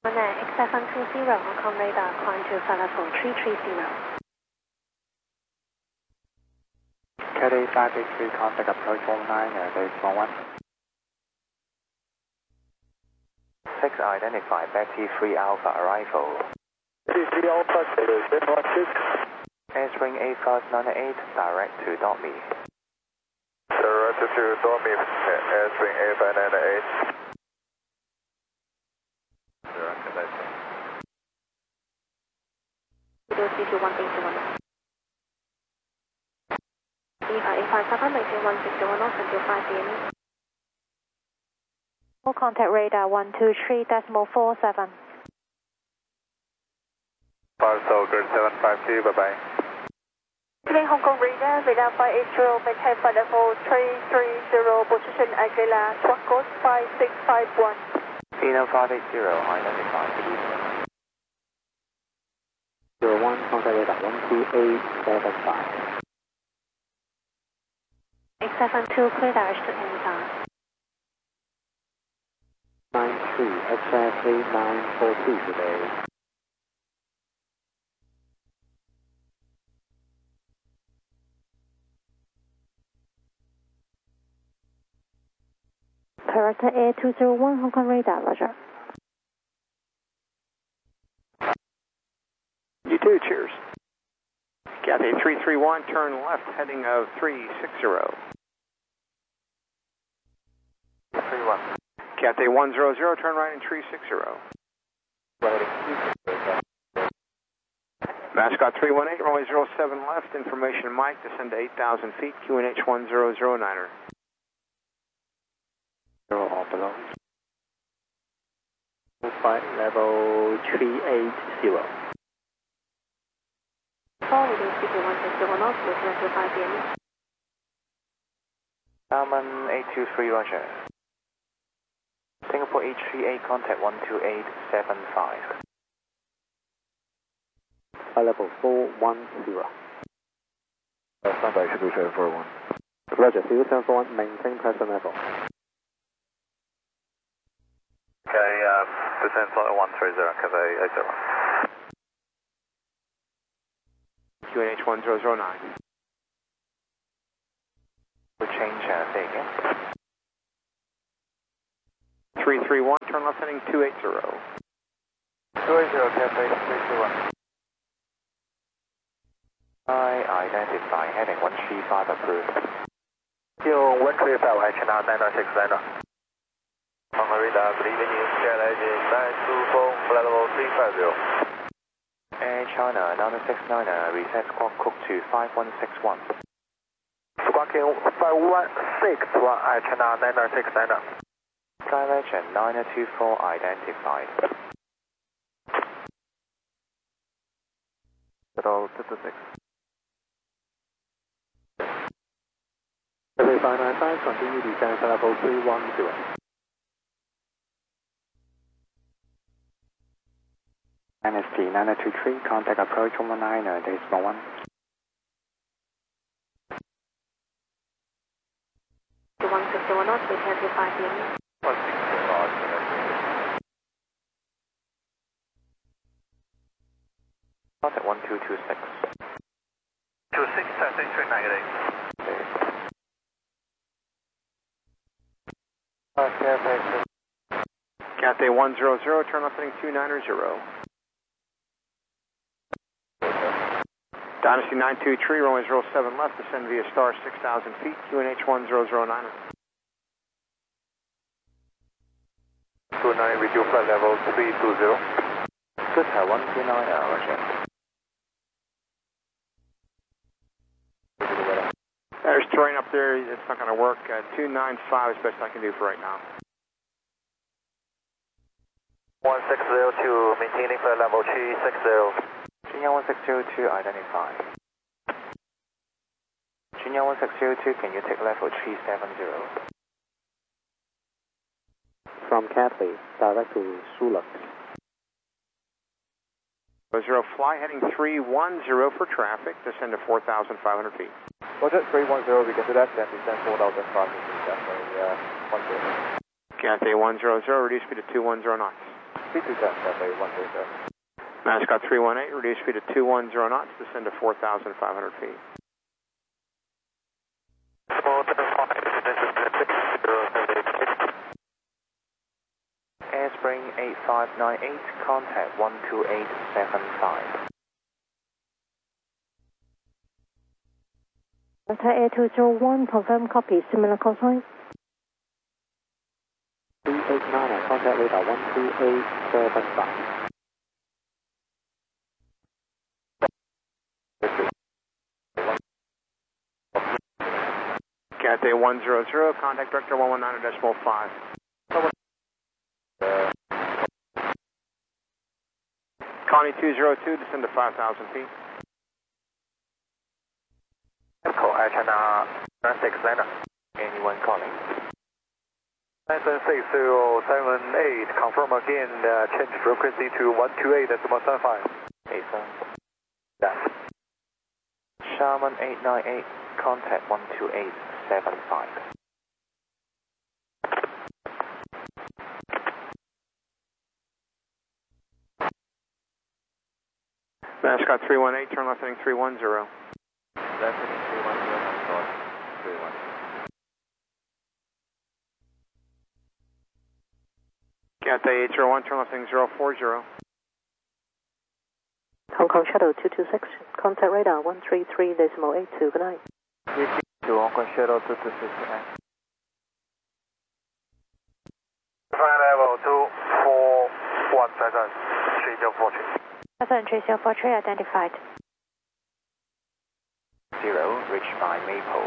X720, Hong Kong radar, climb to flight level 330. Cathay 583, contact approach 19, there's 11. 6 identified, Betty 3 Alpha arrival. Betty 3 Alpha, 016. Answering A Flight 98, direct to .me. Direct to .me, answering A Flight 98. Full contact radar 123.47. 5 Soldier 752, bye-bye. Hong Kong radar, radar 580, maintain flight level 330, position Aguila, truck code 5651. Phenom 580, identified, good evening. 01, contact radar 12875. X72, clear direct to Amazon. 93, XF3942 today. Character Air 201, Hong Kong radar, roger. You too, cheers. Cathay 331, turn left, heading of 360. 31. Cathay 100, turn right in 360. Mascot 318, runway 07 left, information Mike, descend to 8,000 feet, QNH 1009er. 0 all below. Flight level 380. Forward is CP160 North, looking to 5 p.m. Salmon 823, roger. Singapore H38, contact 12875. Flight level 410. Standby, should be 741. Roger, 741, maintain present level. Okay, descend flight 130, Cathay 80. QNH 1009. We'll change, say again. 331, turn left, heading 280. 280, Cathay 321. I identify, heading 135 approved. 用 1 clear flight 来前拿969 Hong Kong radar, good evening, Sierra Legend 924, flight level 350. Air China 969er, reset squawk cook to 5161. Squawking 5161, China 969. Fly Legend 924 identified. Little 56. Cathay 595, continue descent flight level 310. NST 9023, contact approach 19, decimal 1. 161 North, looking to 5 p.m. 160 knots. Contact 1226. 26, Cathay 398. Cathay 100, turn left, heading 290. Dynasty 923, runway 07 left, descend via star 6,000 feet, QNH 1009er. 29, reduce flight level 320. Good, 129er, roger. There's terrain up there, it's not going to work. 295 is best I can do for right now. 1602, maintaining flight level 360. Junior 1602 identified. Junior 1602, can you take level 370? From Cathay, direct to Sulak. 0 fly, heading 310 for traffic, descend to 4,500 feet. Roger, 310, we can do that, then descend 4,500 feet, definitely 10. Cathay 100, reduce speed to 210 knots. Speed to jet, Cathay 130. Mascot 318, reduce speed to 210 knots, descend to 4,500 feet. Airspring 8598, contact 12875. Delta Air 201, confirm copy, similar call sign. 389, contact radar 12875. Cathay 100, contact director 119.5. Connie 202, descend to 5,000 feet. Echo Air China 969. Anyone calling? 976-078, confirm again, change frequency to 128.75. Acer. Yes. Sharman 898, contact 12875. Mascot 318, turn left heading 310. Left heading 310, north 31. Cathay 801, turn left heading 040. Hong Kong Shadow 226, contact radar 133.82, good night. To Hong Kong Shadow 226. Flight level 241, present, 3043. Present 3043 identified. 0, reached by Maple.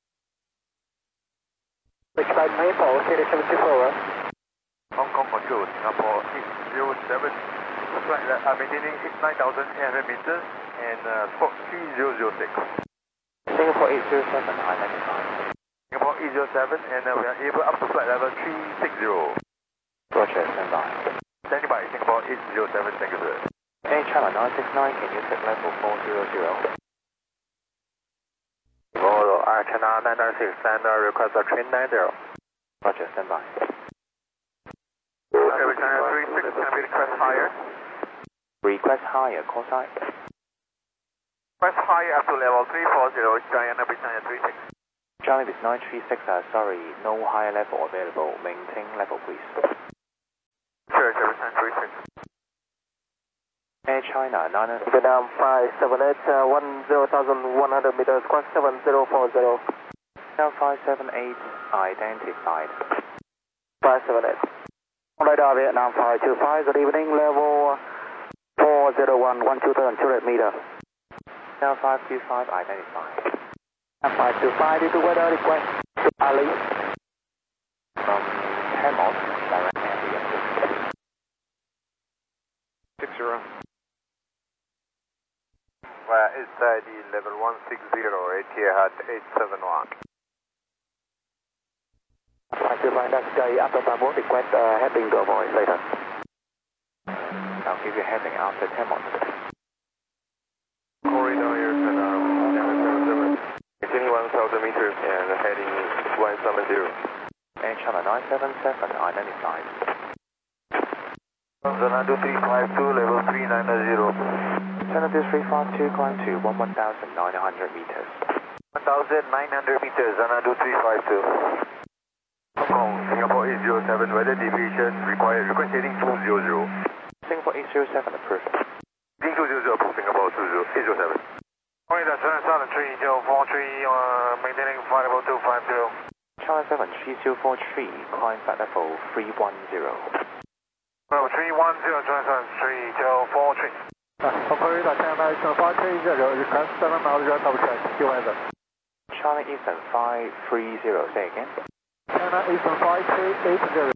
Reached by Maple, KD74. Hong Kong Control, Singapore 807. Maintaining 9,800 meters and spot 3006. Singapore 807, identified. Singapore 807 and we are able up to flight level 360. Roger, stand by. Standing by, Singapore 807, thank you sir. Air China 969, can you set level 400? Air China 996 and request a train 90. Roger, stand by. Air China 36, can we request higher? Request higher, call sign. Request higher up to level 340, Diana Britannia 36. Charlie with 936, sorry, no higher level available. Maintain level, please. Sure, Britannia 36. Air China 9... Vietnam 578, 10,100 meters, squawk 7040. Now 578, identified. 578. Radar Vietnam 525, good evening, level 401, 200 meter. Now 525, identified. 525, did the weather request to Ali? From Hemot, direct area. 60. Well, it's ID level 160, Etihad 871. 525, that's the upper Tambo, request heading to avoid later. I'll give you heading after Hemot. Corridor here, 777. Maintaining 1,000 meters and heading 170. Air China 977, identified. Zanadu 352, level 390. Senator 352, climb to 1,900 meters. 1,900 meters, Zanadu 352. Hong Kong, Singapore 807, weather deviation required, request heading 200. Singapore 807, approved. Heading 200, approved, Singapore 807. Corridor 773, maintaining flight level 250. China 7, 3043, climb flight level 310. Level 310, China 7, 3043. Corridor China Eastern 530, request 7 miles, double check, QS. China Eastern 530, say again. China Eastern 5380.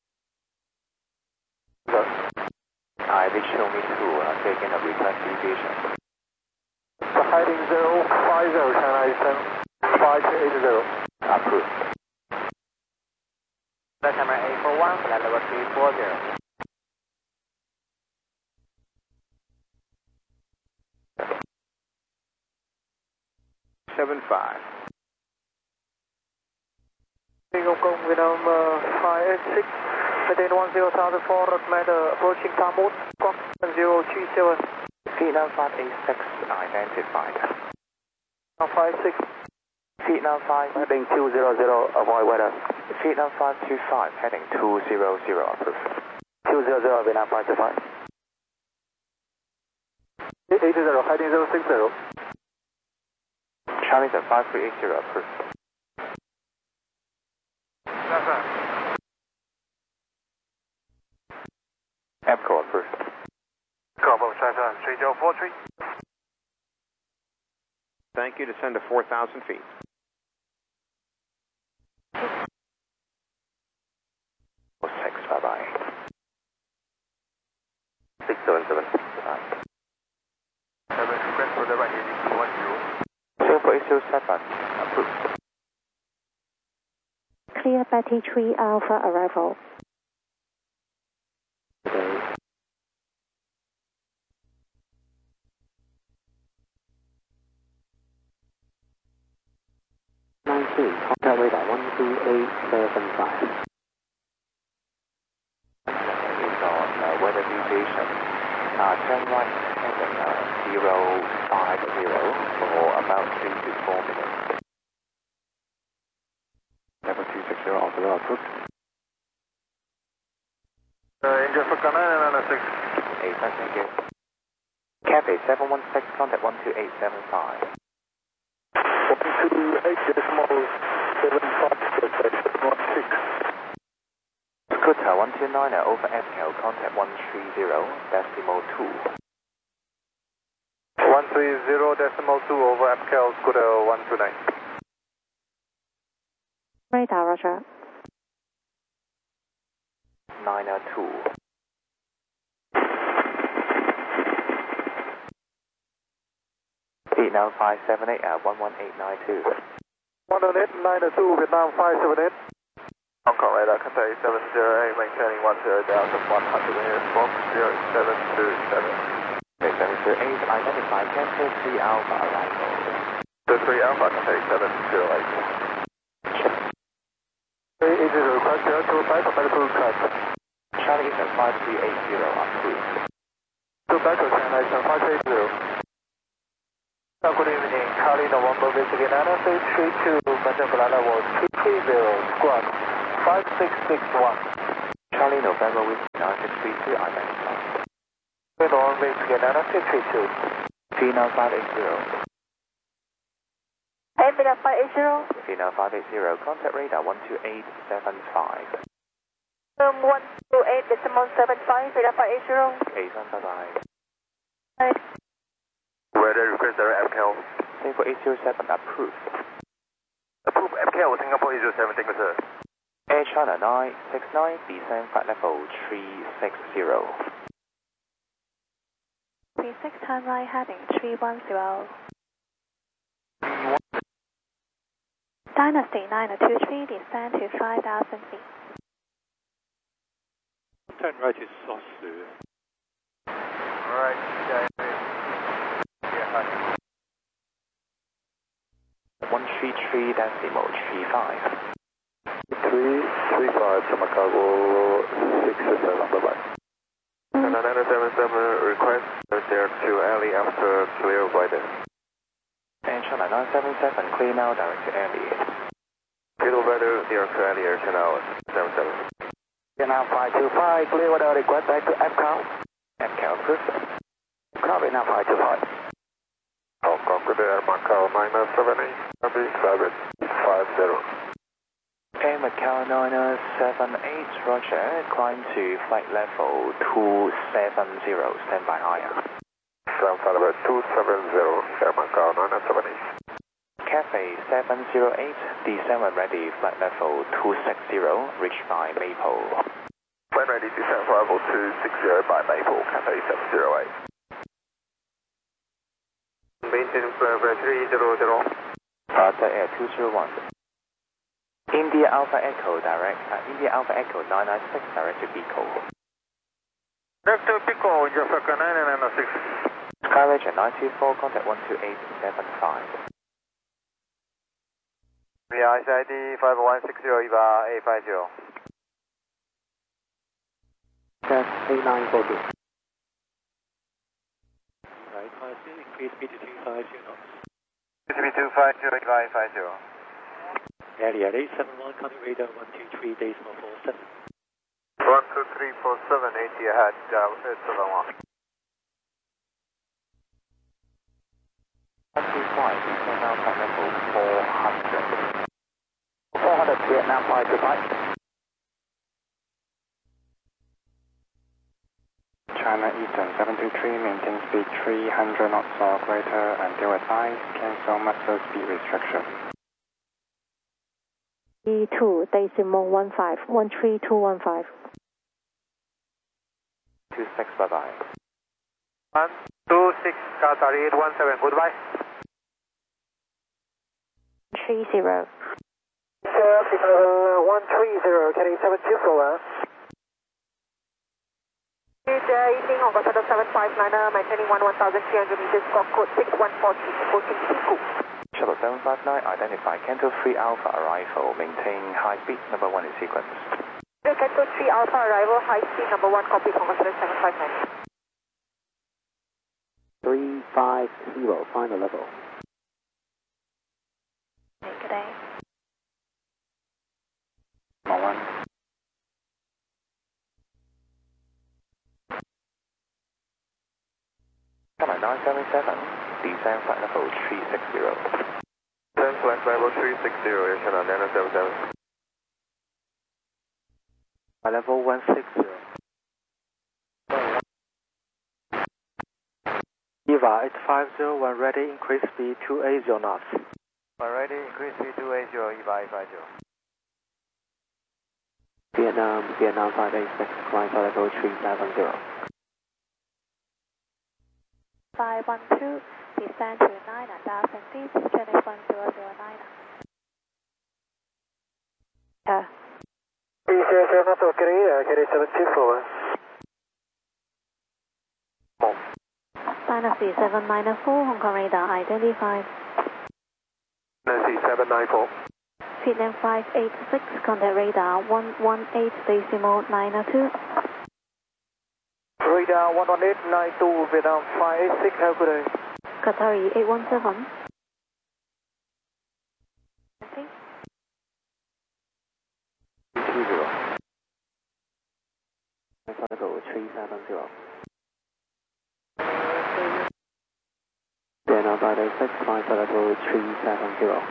I will show me to taking a request deviation. Heading 050, China Eastern 5380. Approved. That's camera 841, flight level 340. 75. Hong Kong Vietnam 586, Maintain 10,004, approaching Tamut, squawk 037. Vietnam 586 identified. 56. Vietnam 5, Heading 200, avoid weather. Vietnam 525, heading 200, approved. 200, Vietnam 525. 80, heading 060. Charlie 5380, approved. EPCO approved. Bravo, 3043. Thank you. Descend to 4,000 feet. Six, bye-bye. 677. Bye. 7, request for the right heading 210. Singapore 807, approved. Clear Betty 3 Alpha arrival. Okay. Contact radar 12875. Is on weather deviation. Turn right heading 050 for about 3 to 4 minutes. Level 260 also approved. Angel for Canada 996. 8, thank you. Cathay 716, contact 12875. 128.75, Scooter 129 over FKL, contact 130.2. 130.2 over FKL, Scooter 129. Radar, roger. 902. Vietnam 578 at 11892. 118.92, Vietnam 578. Hong Kong radar, Cathay 708, maintaining 10,100 meters, squawk 0727. 708, identified Cathay 3 Alpha arrival. The 3 Alpha, Cathay 708. 380, request 025 for medical cut. Charlie is at 5380, approved. To Battle Channel 580. Good evening, Charlie November Whiskey 9332, Contact level 230, squawk 5661. Charlie November with 9632, identified. November Whiskey 9332. Vietnam 580. Hey, Vietnam 580. Vietnam 580, contact radar 12875. 128.75, Vietnam 580. 8, bye-bye. Hi. Weather request FKL. Singapore 807, approved. Approved FKL, Singapore 807, thank you sir. Air China 969, descend flight level 360. 36 time right heading 310. Dynasty 9023, descend to 5,000 feet. Turn right is Sosu. Alright, yeah, 133.35. 335 to Macau 667, bye-bye. 977 request, there to alley after clear weather. And China 977, clear now, direct to alley. Clear weather, there to alley, Air Channel 77. Vietnam 525, clear weather request back to FCAL. FKL approved. FCAL Vietnam 525. Hong Kong, good air, Macau 978, 750. Air Macau 978, roger, climb to flight level 270, stand by higher. Sound level 270, Air Macau 978. Cathay 708, descend when ready, flight level 260, reached by Maple. When ready, descend for level 260 by Maple, Cathay 708. Maintenance level 300. Delta Air 201. India Alpha Echo direct, India Alpha Echo 996 direct to Pico. Direct to Pico, Jaffa 996. Skyledger 924, contact 12875. Yeah, ID 5160 EVA 850. Jet 8942. Right, increase speed to 250 knots. CTB 250, 8550. Elliot 871, contact radar 123 decimal 47. 12347, 80 ahead, 871. 125, descend Alpha level 400. 400, Vietnam 5 goodbye. China Eastern 723, maintain speed 300 knots or greater until advised. Cancel master speed restriction. E2 decimal 15, 13215. 26, bye-bye. 126, Qatar 817, goodbye. 30. Level 130, Cathay 724. Good evening, Hong Kong Shuttle 759, maintaining 1,300 meters, squawk code 6140, reporting Tiku. Shuttle 759, identify Canto 3 Alpha arrival, maintain high speed, number 1 in sequence. Canto 3 Alpha arrival, high speed, number 1, copy, Hong Kong Shuttle 759. 350, final level. Good day. Number 1. China 977, descend flight level 360. Descend flight level 360, China 977. Level 160. EVA 850, when ready, increase speed 280 knots. When ready, increase speed 280, EVA 850. Vietnam 586, climb for level 370. 512, descend to 9,000 feet, Chinese 1009. 300, not okay, Cathay 724. Dynasty 794, Hong Kong radar identified. Nancy 794. Vietnam 586, contact radar 118 decimal 902. Radar 11892, Vietnam 586, have a good day. Qatari 817. Okay. 320. Level 370. Vietnam 586, climb for level 370.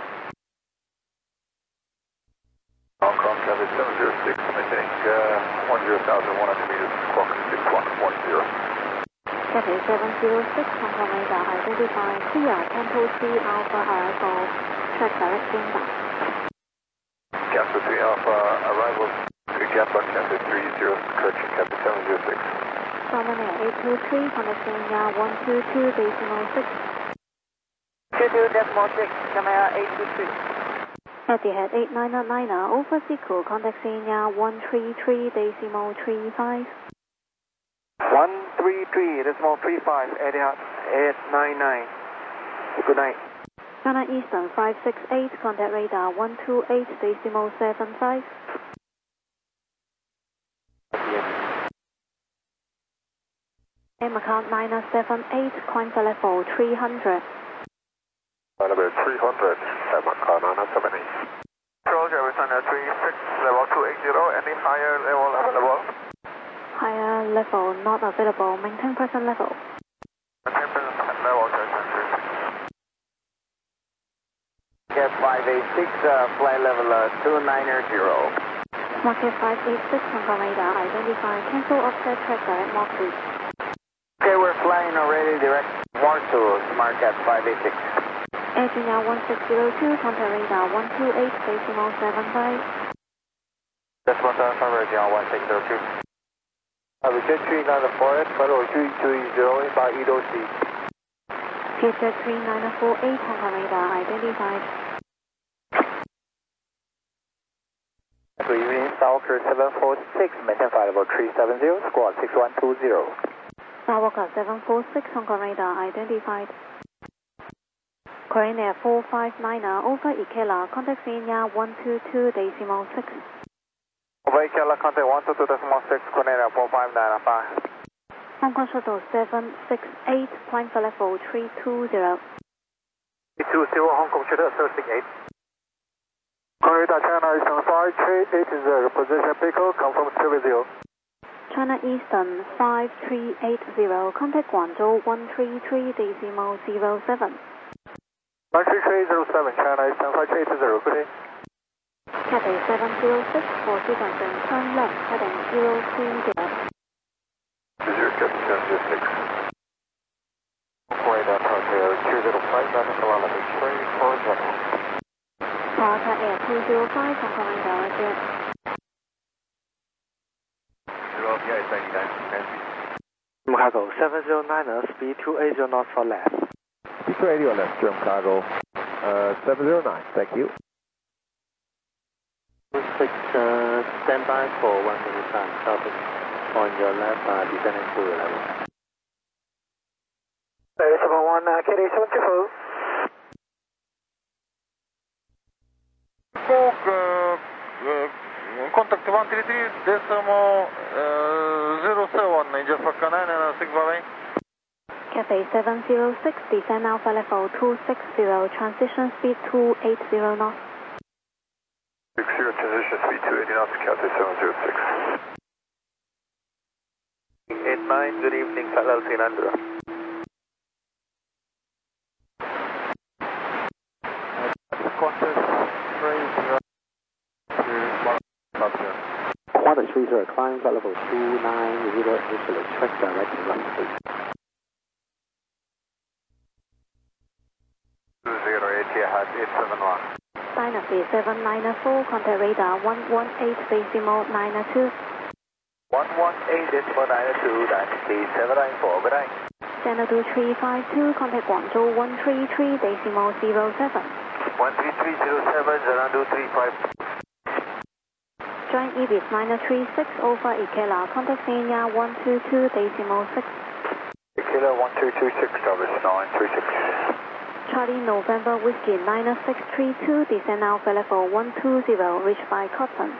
Hong Kong Cathay 706, maintaining 10,100 meters, squawk 6110. Cathay 706, Hong Kong radar identified. Clear, Canto 3 Alpha arrival, track direction back. Canto 3 Alpha, arrival, Gapa, Canto 30, correction, Canto 706. Dominair 823, contact Senior 122 decimal 6. 22 decimal 6, Dominair 823. Etihad 8999, over Siku, contact Senior 133 decimal 35. 133, decimal 35, Etihad 899. Good night. China Eastern 568, contact radar 128 decimal 75. Macau 978, climb for level 300. Level 300, Macau 978. Roger, we stand at 36, level 280, any higher level available? Higher level not available, maintain present level. Maintain present level, Cat 586, flight level 290. Market 586, Hong Kong radar identified, cancel offset track direct Mach 3. Okay, we're flying already direct more to Market 586. Air Junior 1602, contact radar 128 decimal 75. Decimal 75, Regional 1602. We get 3948, Federal 220, by Edo C. Future 3948, Hong Kong radar identified. Good evening, Southwalker 746, maintain flight level 370, squawk 6120. Southwalker 746, Hong Kong radar identified. Korean Air 459, over Ikela, contact Senior 122 decimal 6. Vehicle contact 122.6, coordinator 45995. Hong Kong Shuttle 768, flying for level 320. 320, Hong Kong Shuttle 768. Radar China Eastern 5380, position Pico, confirm 3 China Eastern 5380, contact Guangzhou 133.07. 13307, China Eastern 5380, good day. Cathay 706, for sequencing, turn left, heading 020. 0706. Radar Contact 205, Delta kilometer 340. Delta Air 205, Hong Kong radar, again. 08, thank you, Cargo 709, speed 280 knots for left. Speed 280 left, German cargo 709, thank you. stand by for 1 minute time, south on your left, descending to your level. 71, KD 724. Contact 133, decimal 07, just for Canaan and 6 Valley. Cathay 706, descend Alpha level 260, transition speed 280 knots. 60, transition speed 280 knots, Cathay 706. 89, good evening, Flight level 390. Qantas 30 Quantum 30, climb flight level 290, initially check direct runway. 208, has 871. Dynasty 794, contact radar 118.92. 118.92, Dynasty 794, good night. Xanadu 352, contact Guangzhou 133.07. 13307, Xanadu 352. Join Ibis -36 over Ikela, contact Kenya 122.6. Ikela 1226, Travis 936. Charlie November Whiskey 9632, descend Alpha level 120, reach by Cotton.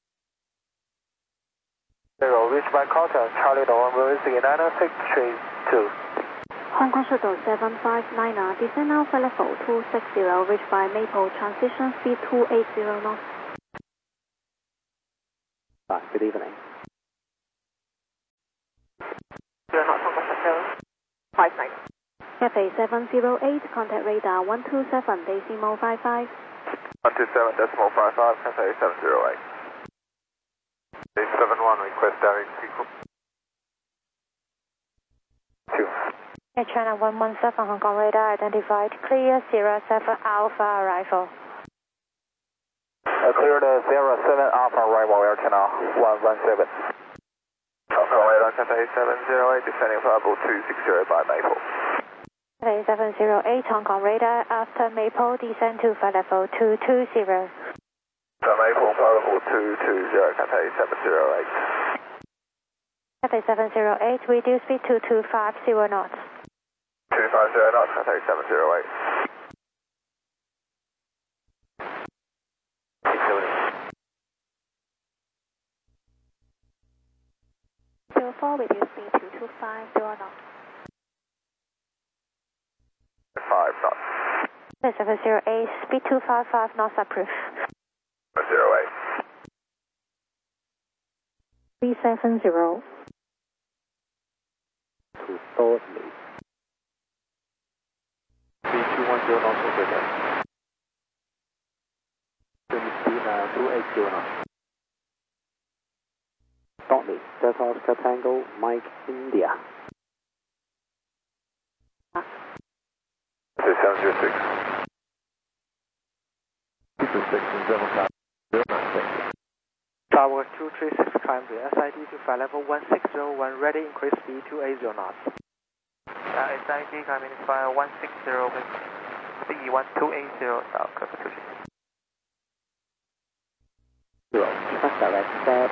0, reach by Cotton, Charlie November Whiskey 9632. Hong Kong Shuttle 759, descend Alpha level 260, reach by Maple, transition speed 280 knots. Good evening. 0 knots, Hong Kong Shuttle 59. Cathay 708, contact radar 127.55. 127.55, Cathay 708. 871, request direct sequel. 2. Air China 117, Hong Kong radar identified, clear 07 Alpha arrival. Clear the 07 Alpha arrival, Air China 117. Hong Kong radar, Cathay 708, descending for level 260 by Maple. Cathay 708, Hong Kong radar after Maple, descend to flight level 220. Maple, flight level 220, Cathay 708. Cathay 708, reduce speed to 250 knots. 250 knots, Cathay 708. 04, reduce speed to 250 knots. 5 knots. Cathay 708, speed 255 knots approved. 08. 370. To Thornley. Speed 210 knots over there. Speed 280 knots. Thornley, Delta Oscar Tango, Mike, India. 706. 226 and 759. Tower 236, climb the SID to flight level 1601, ready, increase speed to 80 knots. SID climbing file 160 with speed 1280, South Constitution. 0, check direct set.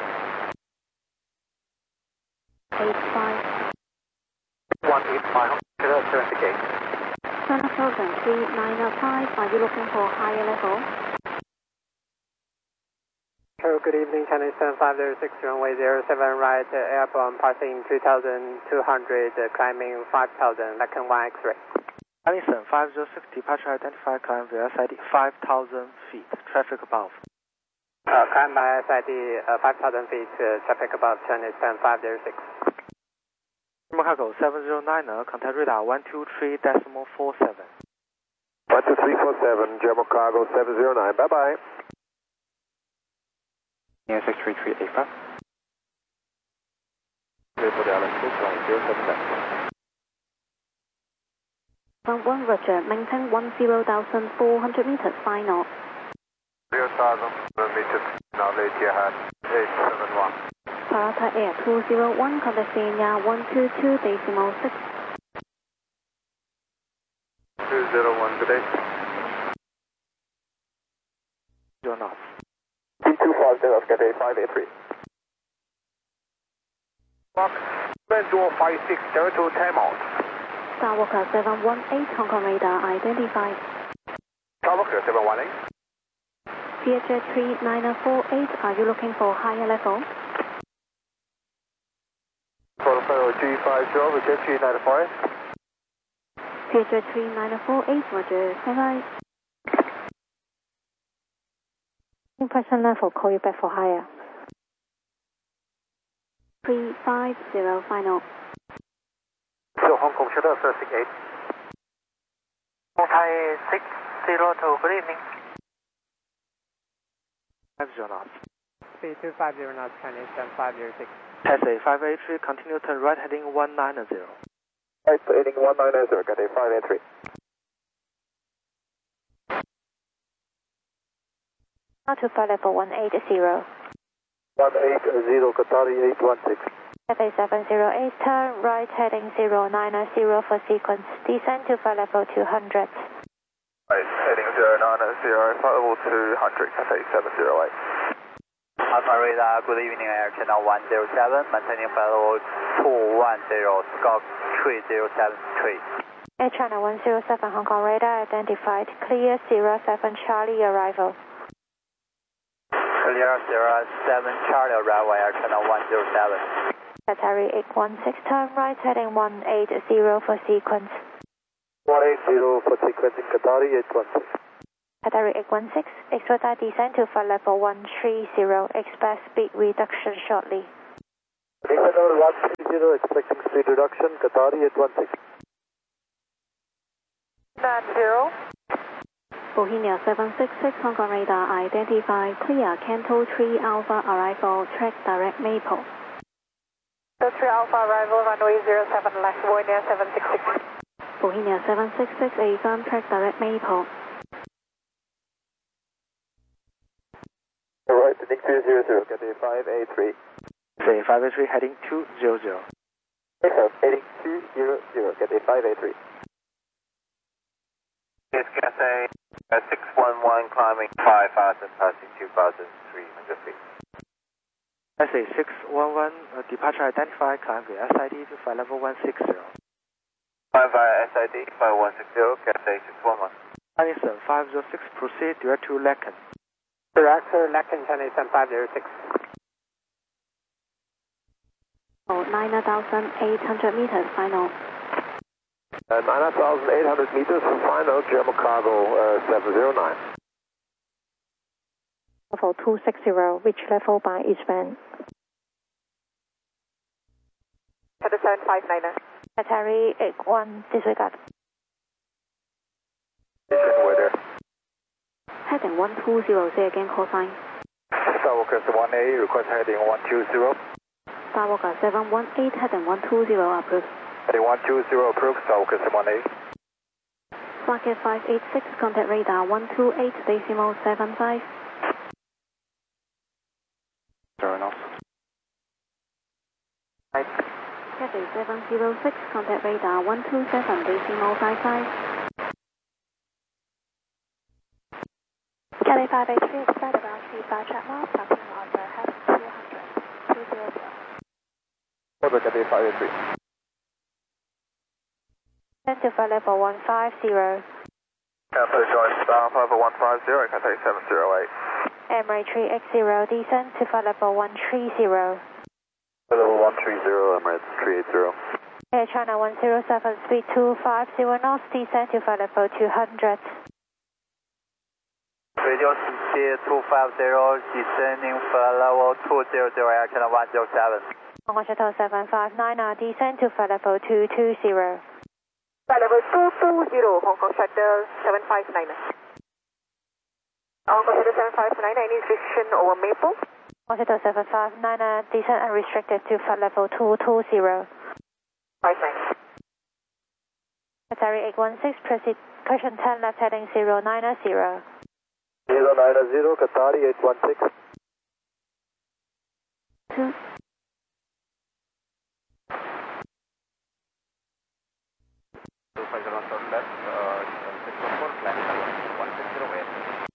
85. 185, turn the gate. China Southern 395, are you looking for higher level? good evening, Chinese 7506, runway 07 right, airborne passing 2,200, climbing 5,000, Lacan 1 X-ray. Chinese 506, departure identified, climb via SID 5,000 feet, traffic above. Climb by SID 5,000 feet, traffic above, Chinese 506. German Cargo 709er, contact radar 123.47. 12347, German Cargo 709, bye-bye. Yeah, 633 AFA. Report Island 61079. 1 Roger, maintain 10,400 meters final. 0,000 meters, now late Etihad 871. Parata Air 201, contact Senior 122.6. 201, good day. 0 knots. T250, Cathay 583. Mark, Vendor 5602, 10 miles. Skywalker 718, Hong Kong radar identified. Skywalker 718. CHA 3948, are you looking for higher level? Protocol G50, reject G94. CHA 3948, Roger, bye-bye. Impression level, call you back for higher. 350 final. So Hong Kong Shuttle 68. Thai 602, good evening. 50 knots. 3250 knots, Chinese 7506. Taxi 583, continue turn right heading 190. Right, heading 190, Cathay 583. To flight level 180. 180, Qatari 816. Cathay 708, turn right heading 090 for sequence. Descend to flight level 200. Right, heading 090, flight level 200, Cathay 708. Alpha Radar, good evening, Air Channel 107, maintaining flight level 210, Scout 3073. Air Channel 107, Hong Kong radar identified. Clear 07 Charlie arrival. Clear 07 Charlie arrival, Air Channel 107. Qatari 816, turn right heading 180 for sequence. 180 for sequencing, Qatari 816. Qatari 816, extra descend to flight level 130, expect speed reduction shortly. Level 130, expecting speed reduction, Qatari 816. 90. Bohemia 766, Hong Kong radar identified. Clear Canto 3 Alpha arrival, track direct Maple. So 3 Alpha arrival, runway 07 left, Bohemia 766. Bohemia 766, a firm track direct Maple. Right, heading 200, Cathay 583. Say 583 heading 200. Heading 200, Cathay 583. It's Cathay 611, climbing 5,000, passing 2,300 feet. SA 611, departure identified, climb via SID to flight level 160. Climb via SID 5160, Cathay 611. Chinese 506, proceed direct to Lacan. Director Lacan, Chinese 7506. 9,800 meters final. 9,800 meters from final, German Cargo 709. Level 260, reach level by eastbound. Cathay 759. Qatari 81, disregard. Weather. Heading 120, say again, call sign. Skywalker 1A, request heading 120. Skywalker 718, heading 120, approved. Heading 120, approved, Skywalker 1A. Flight 586, contact radar 128.75. 0 knots. Cathay 706, contact radar 127.55. Cathay 583, expect about 35 track miles, passing on the heading 200. 200. Order, Cathay 583. Descend to flight level 150. Cathay Joyce, Alpha 150, Cathay 708. Emirates 3X0, descend to flight level 130. Level 130, Emirates 380. Air China 107, speed 250 knots, descend to flight level 200. Radio speed 250, descending flight level 200, Air China 107. Hong Kong Shuttle 759, descend to flight level 220. Flight level 220, Hong Kong Shuttle 759. Hong Kong Shuttle 759, any restriction over Maple? Hong Kong Shuttle 759, descend unrestricted to flight level 220. 59. Qatari 816, proceed cushion 10 left heading 090. 090, Qatari 816. 2. left, 614, climb 160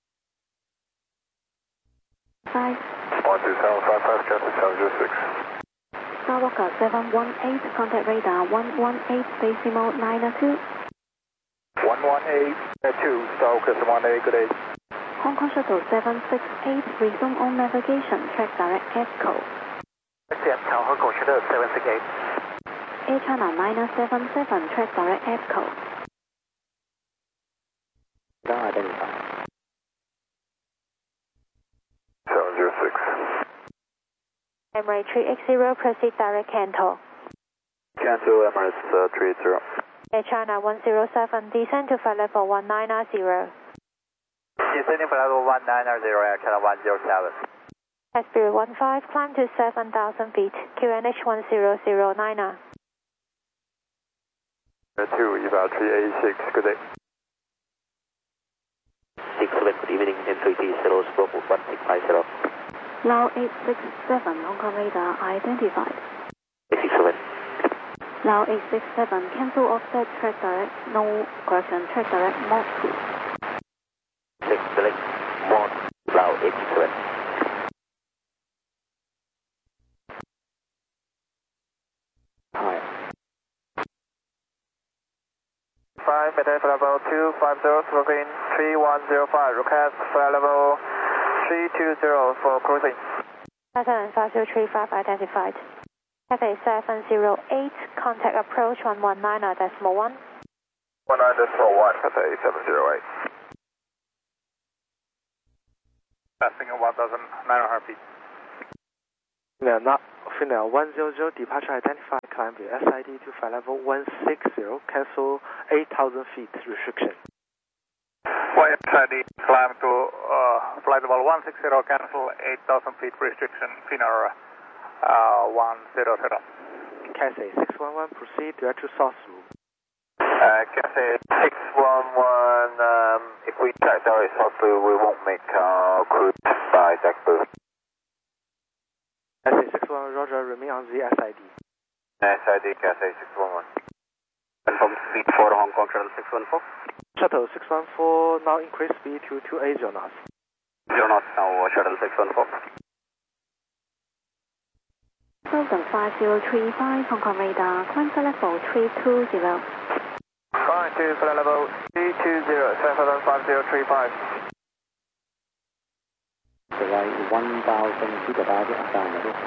5. 12755, traffic 706. Skywalker 718, contact radar 118.92. 118, 2, Skywalker 718, good day. Hong Kong Shuttle 768, resume on navigation, track direct ESCO. Hong Kong Shuttle 768. Air China 977, track direct ESCO. Don't identify. 706. Emirates 3X0, proceed direct Canton. Cancel Emirates 380. Air China 107, descend to flight level 190. Descending flight level 190, Air China 107. Spirit 15, climb to 7,000 feet, QNH 1009. 2, eval 386, good day. 67, good evening, M3T, Celos, Bravo 1650. Lao 867, Hong Kong radar identified. 867. Lao 867, cancel offset, track direct, no correction, track direct, mod 2. Select mod, Lao 867. Hi. 5, maintain flight level 250, slope in 3105, request flight level 320 for cruising. 5035 identified. Cathay 708, contact approach 119.1. 19.1, Cathay 708. Passing at 1,900 feet. Finnair 100, departure identified, climb with SID to flight level 160, cancel 8,000 feet restriction. YSID, climb to flight level 160, cancel 8,000 feet restriction, Finnair 100. Cathay 611, proceed direct to South Loop. Cathay 611, if we track direct South Loop, we won't make cruise by Jackson. Cathay 611, Roger, remain on the SID. SID, Cathay 611. Confirm speed for Hong Kong Shuttle 614. Shuttle 614, now increase speed to 280 knots. 0 knots now, Shuttle 614. 5035, Hong Kong radar, climb to level 320. Climb to flight level 320, 705035. The right 1,000 feet about it, I'm down level.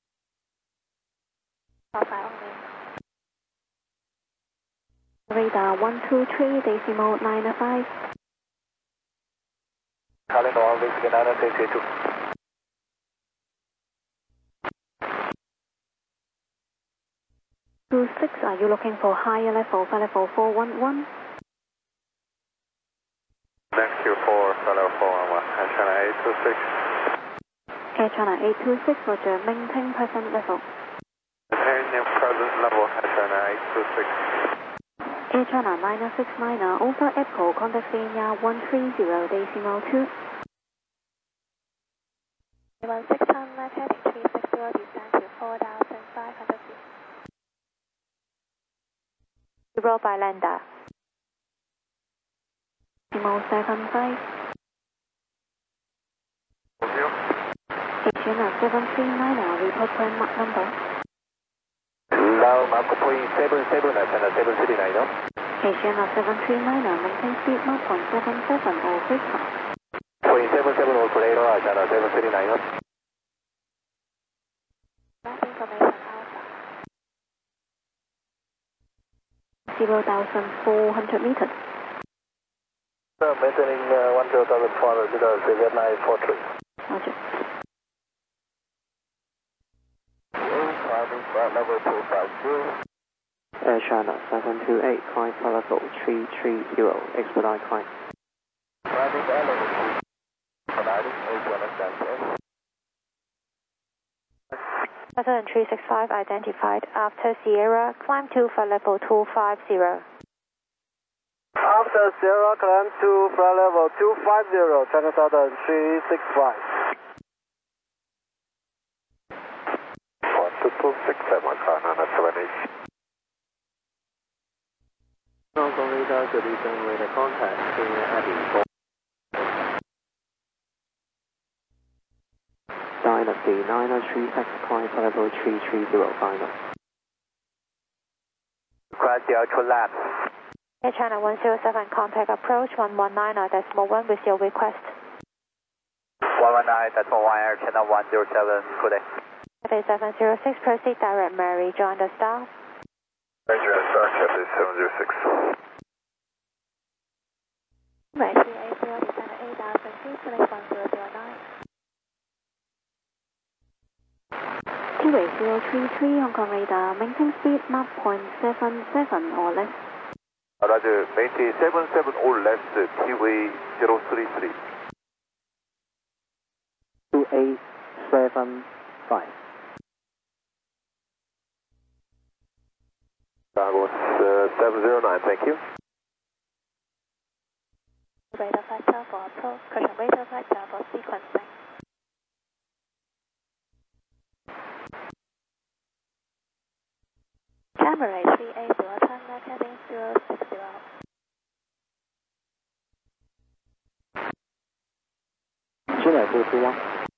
Radar 123, decimal 95. Calling all this again, 962. Are you looking for higher level, flight level 411? Next Q4, flight level 411, Air China 826. Air China 826, Roger, maintain present level. Maintain present level, Air China 826. Air China 969, over Echo, contact Senior 130, decimal 2. 16 left heading 360, descend to 4,500 feet. Zero by Landa. Decimal 75. Asiana 739, report plan mark number. Now, Marco Point 77, Air China 739. Asiana 739, maintain speed mark on 77 or greater. Point 77 or greater, Alright, channel 739 knots. Last information Alpha. 0,400 meters. Maintaining 10,400 meters, 7943. Roger. Climbing flight level 250. Air China 728, climb flight level 330, expedite climb. Climbing flight level 290, A7 Pattern 365 identified. After Sierra, climb to flight level 250. After Sierra, climb to flight level 250, China Southern 365. 12267, car 978. Hong Kong radar, good evening, radar contact, Senior Abbey 4. Dynasty 936, climb flight level 330, final. Request the ultra lap. Air China 107, contact approach 119.1 with your request. 119.1 Air China 107, good day. Cathay 706, proceed direct Mary, join the staff. Roger, Cathay 706. Right, 380, descend at 8,000 feet, select 1009. 28033, Hong Kong radar, maintain speed Mach 0.77 or less. Roger, maintain 77 or less, QA 033. 2875. Cargo 709, thank you. Radar factor for approach, caution radar factor for sequencing. Camera 380, turn left heading 060. Chile 221.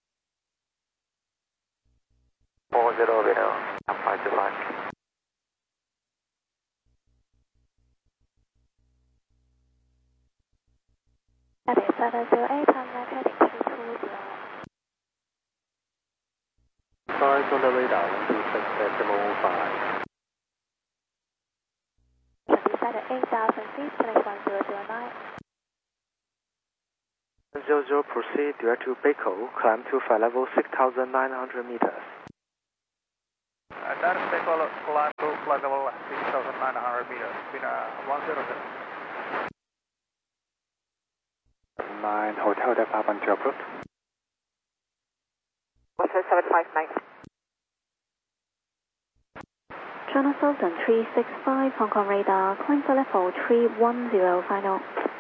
40 Vino, apply to line. Cathay 708, turn left heading 320. Size on the radar 126.5. Can be set at 8,000 feet, select 1009. 100, proceed direct to Baco, climb to flight level 6,900 meters. Direct Baco, climb to flight level 6,900 meters, been 107. 9 Hotel Department to approach. Hotel 759. China Southern 365, Hong Kong radar, climb to level 310, final.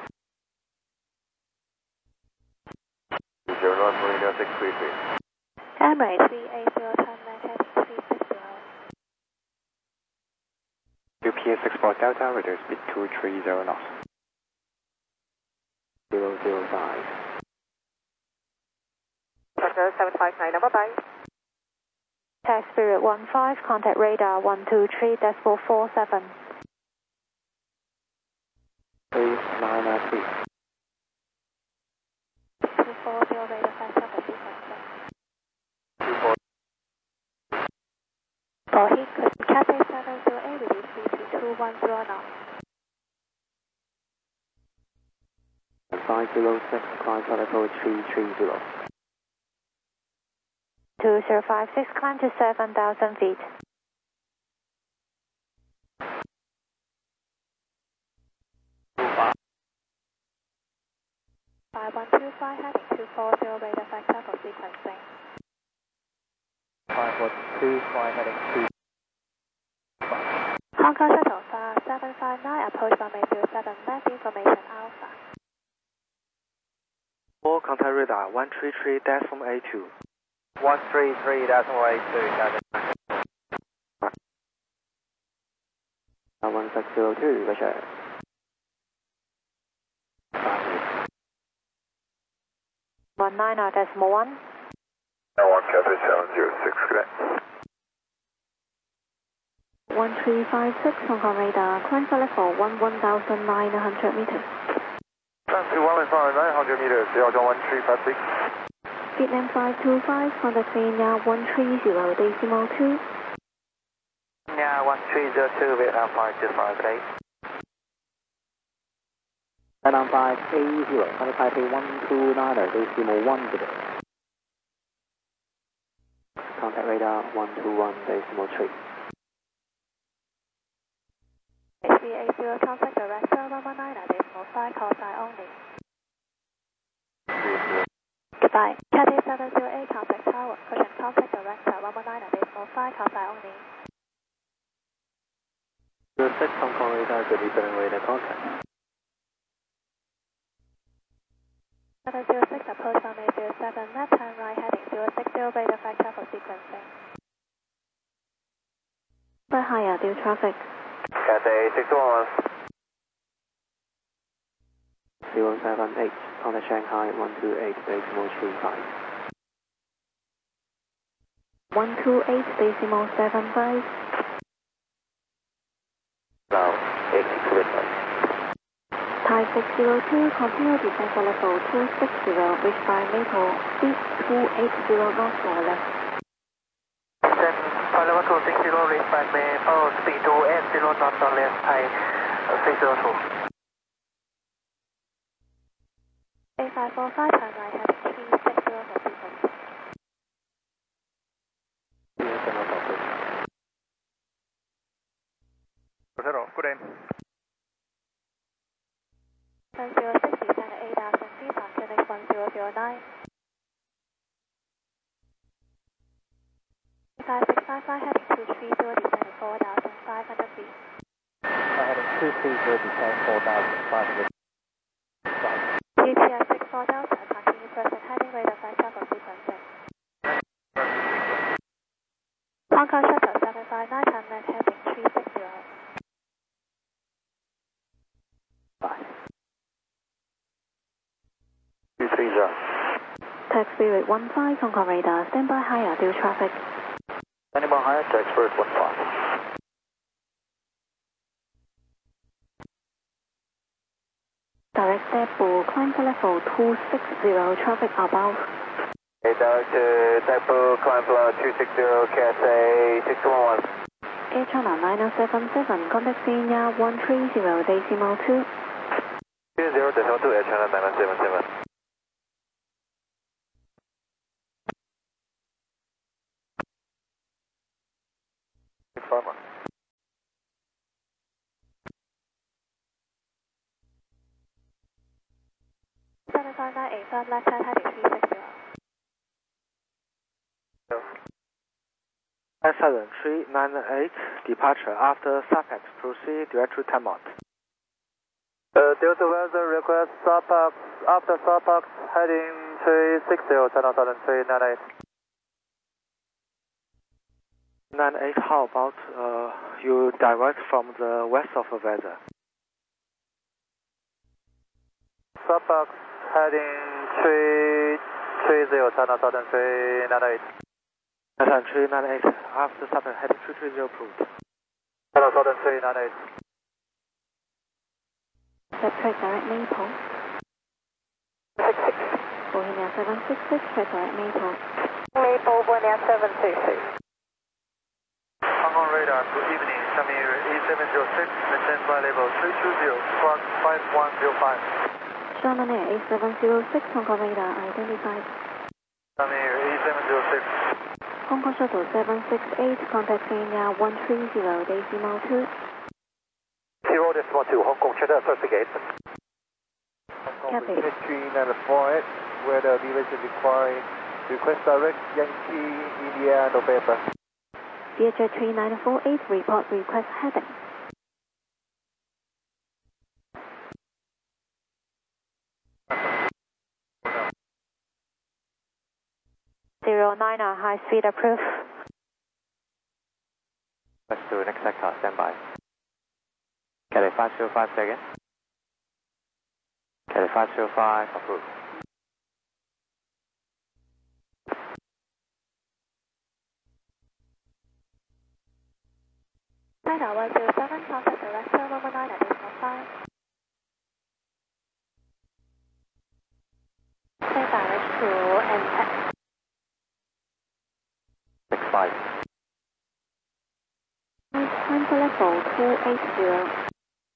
0 North Marina 633. Emirates 380, turn left heading 360. UPS 64 Delta, radar speed 230 knots. 005. Hotel 759, bye-bye. Tax Spirit 15, contact radar 123.47. 393. 240, radar factor for sequencing. 24. For heat, Cathay 708, reduce speed to 210 knots. 506, climb flight level 330. 2056, climb to 7,000 feet. 5125, heading 240, radar factor for sequencing. 5425, heading 2. Hong Kong Shuttle 759, approach runway 07, left information Alpha. 4, contact radar 133.A2. 133.82, 1602, Roger. 190.1. One Cathay 706, good day. 1356, Hong Kong radar, climb to level 11,900 meters. Climb to 1,900 meters, 01356. Vietnam 525, contact Kenya 130 decimal 2. Kenya 1302, Vietnam 525, good day. Vietnam 580, contact Taipei 129 decimal 1 today. Contact radar 121 decimal 3. HV80, contact director 119 decimal 5, call sign only. Goodbye. Cathay 708, contact tower, cushion contact director 119 decimal 5, call sign only. 06 Hong Kong radar, good evening radar contact. 706, approach from 807, left hand right heading 060, radar factor for sequencing. By higher due traffic. Cathay 611. 078, contact Shanghai 128 decimal 35. 128 decimal 75. Now, 86 Vietnam. Thai 602, continue descent for level 260, reach by Maple, speed 280 knots for left. Descent for level 260, reach by Maple, speed 280 knots on left, Thai 602. 8545, turn right heading 360 for sequencing. Good day. 706, descend at 8000 feet, continue 1009. 5655, heading 230, descend at 4500 feet. Heading 230, descent 4500. TTS 64 Delta, continue present heading, radar factor for sequencing. Hong Kong Shuttle 759, turn left heading 360. 230. Tech Spirit 15, Hong Kong radar, stand by higher due traffic. Standing by higher, Tech Spirit 15. Direct Deadpool, climb to level 260, traffic above. Hey, direct to Taipei, climb flight 260, Cathay 611. Air China 9077, contact Kenya 130 decimal 2. 20 decimal 2, Air China 9077. Farmer. 759, firm left hand heading 360. Southern 398, departure after Supax, proceed direct to Tamont. Due to weather request, Supax, after Supax, heading 360, China Southern 398. 98, how about you direct from the west of the weather? Supax, heading 330, China Southern 398. Southern 398, after Supax, heading 330 approved. China Southern 398. Set track direct Maple. 66. Bohemia 766, track direct Maple. Maple, Bohemia 766. Hong Kong radar, good evening. Samir E706, maintain flight level 320, squawk 5105. Sherman Air A706, Hong Kong radar identified. Samir E706. Hong Kong Shuttle 768, contact Kenya 130 decimal 2. 0 decimal 2, Hong Kong Cheddar, first gate. Copy. History 948, weather deviation requiring request direct Yankee India November. Vietjet 3948, report request heading. High speed approved. Let's do next sector, stand by. Cathay 505 second. Cathay 505, approved. China 107, contact director 119 decimal 5. Say direct to NX. transfer level 280.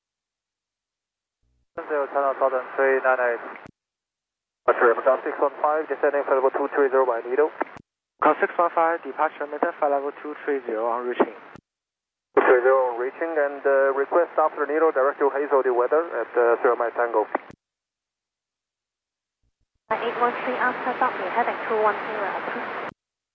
0 China Southern 398. Roger, Macau 615, descending flight level 230 by Nido. Macau 615, departure maintain flight level 230 on reaching. 230 on reaching, and request after Nido, direct to Hazeldew weather at 0 Mile Tango. 813 after W, heading 210.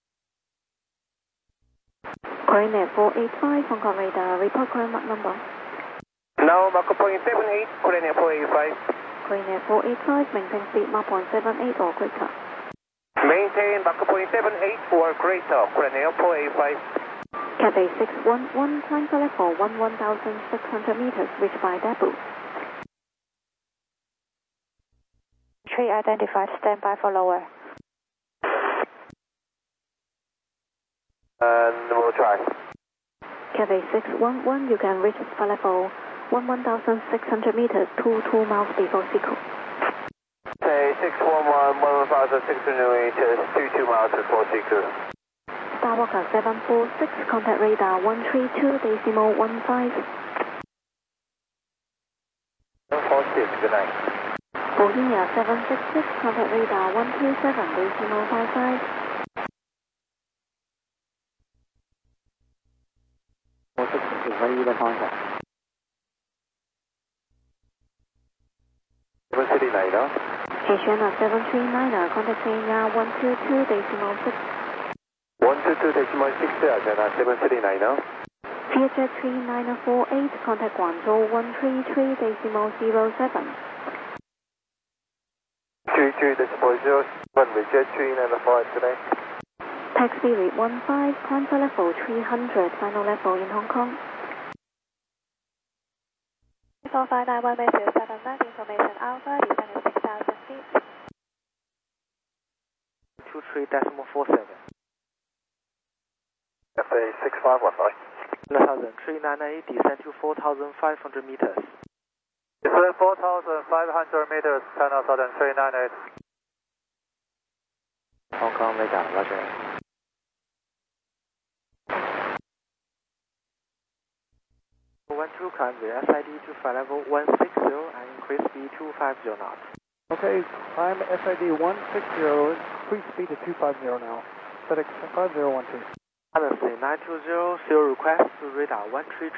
Korean 485, Hong Kong radar, report current Mach number. Now Mach 0.78, Korean 485. Korean 485, maintain speed Mach 0.78 or greater. Maintain Mach 0.78 or greater, Korean 485. Cathay 611, climb to level 11,600 meters, reached by debut. Tree identified, stand by for lower. And we'll try. Cathay 611, you can reach flight level 11,600 meters, 22 miles before Seco. Cathay 611, 11,600 meters, 22 miles before Seco. Starwalker 746, contact radar 132.15. 746, good night. Bohemia 766, contact radar 127.55. 唯一的方向。 City Niner. Asiana 739, contact Kenya 122.6. 122.6, Asiana 739. Vietjet 3948, contact Guangzhou 133.07. 33.07 with Jet 395 today. Taxi rate 15, climb to level 300, final level in Hong Kong. 4591 Matthew 79, information Alpha, descend at 6,000 feet. 23.47. FA 6515. 11,398, descend to 4,500 meters. Descend 4,500 meters, China Southern 398. Hong Kong radar, roger. Climb the SID to flight level 160 and increase speed to 250 knots. Okay, climb SID 160, increase speed to 250 now. FedEx 5012. Honestly, 920, still request to radar 133.